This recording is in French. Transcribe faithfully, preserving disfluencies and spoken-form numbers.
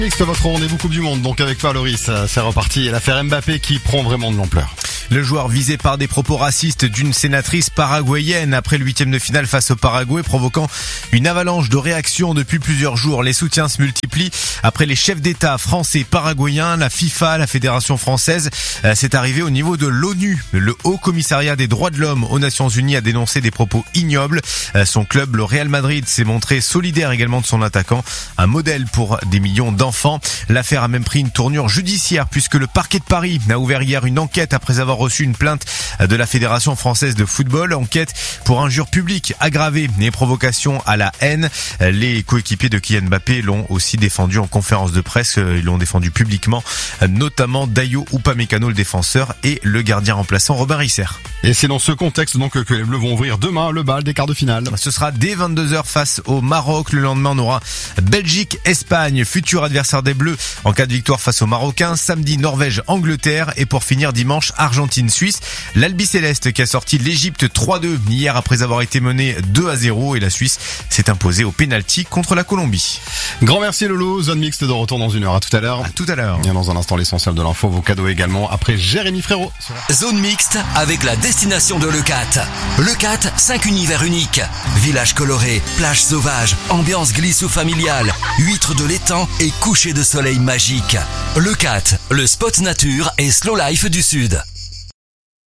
C'est votre rendez-vous Coupe du Monde, donc avec toi Loris, c'est reparti. Et l'affaire Mbappé qui prend vraiment de l'ampleur. Le joueur visé par des propos racistes d'une sénatrice paraguayenne après le huitième de finale face au Paraguay, provoquant une avalanche de réactions depuis plusieurs jours. Les soutiens se multiplient après les chefs d'État français, paraguayens, la FIFA, la Fédération française. C'est arrivé au niveau de l'ONU. Le Haut Commissariat des droits de l'homme aux Nations Unies a dénoncé des propos ignobles. Son club, le Real Madrid, s'est montré solidaire également de son attaquant, un modèle pour des millions d'enfants. L'affaire a même pris une tournure judiciaire puisque le parquet de Paris a ouvert hier une enquête après avoir reçu une plainte de la Fédération française de football. Enquête pour injure publique aggravée et provocation à la haine. Les coéquipiers de Kylian Mbappé l'ont aussi défendu en conférence de presse. Ils l'ont défendu publiquement, notamment Dayo Upamecano, le défenseur, et le gardien remplaçant Robin Risser. Et c'est dans ce contexte donc que les Bleus vont ouvrir demain le bal des quarts de finale. Ce sera dès vingt-deux heures face au Maroc. Le lendemain, on aura Belgique-Espagne, futur adversaire des Bleus en cas de victoire face aux Marocains. Samedi, Norvège-Angleterre. Et pour finir, dimanche, Argentine-Suisse. L'Albi Céleste qui a sorti l'Égypte trois deux hier après avoir été mené deux à zéro. Et la Suisse s'est imposée au pénalty contre la Colombie. Grand merci Lolo. Zone mixte de retour dans une heure. À tout à l'heure. À tout à l'heure. Bien dans un instant, l'essentiel de l'info, vos cadeaux également. Après Jérémy Frérot. Zone mixte avec la destination de Leucate. Leucate, cinq univers uniques. Village coloré, plage sauvage, ambiance glisse ou familiale, huîtres de l'étang et coucher de soleil magique. Leucate, le spot nature et slow life du Sud.